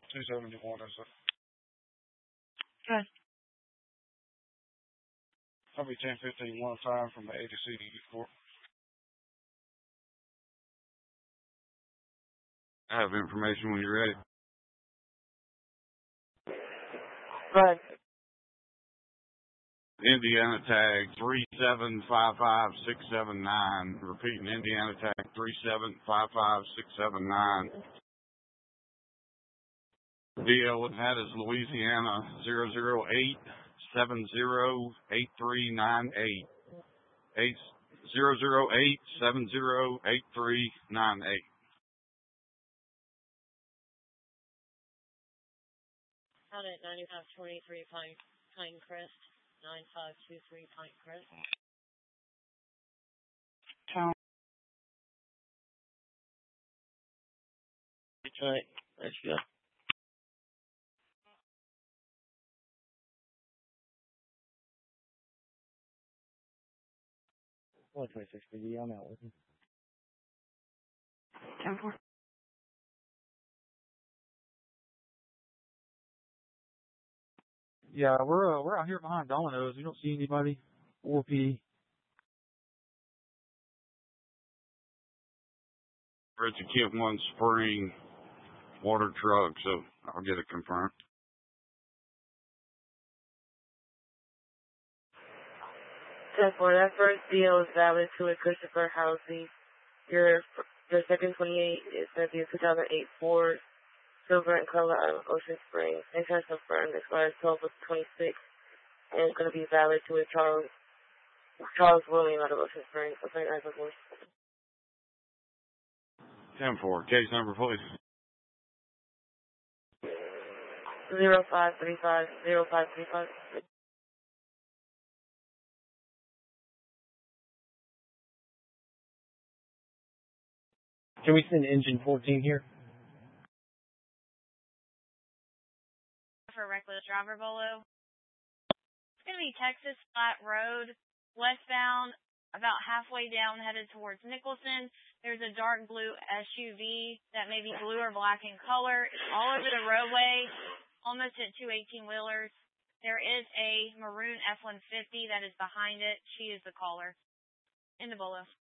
271, that's it. Good. Probably 10:15 one time from the ADC to Court. I have information when you're ready. Good. Indiana tag 3755679. Repeating, Indiana tag 3755679. DL that is Louisiana 008708398. 008708398. Out at 9523 Pinecrest, 9523 Pinecrest. Town. Detroit, let's go. Only 26 PD, I'm out with him. 10-4. Yeah, we're out here behind Domino's. We don't see anybody. 4P. We're at the Kent One Spring water truck, so I'll get it confirmed. That first deal is valid to a Christopher Housey. Your second 28 is going to be a 2008 Ford, silver in color out of Ocean Springs. Insurance confirmed expires 12/26, and it's going to be valid to a Charles William out of Ocean Springs. Okay, guys, of course. 10-4. Case number, please. 0535. Can we send engine 14 here? For reckless driver, Bolo. It's going to be Texas Flat Road, westbound, about halfway down, headed towards Nicholson. There's a dark blue SUV that may be blue or black in color. It's all over the roadway, almost at two 18-wheelers. There is a maroon F-150 that is behind it. She is the caller. In the Bolo.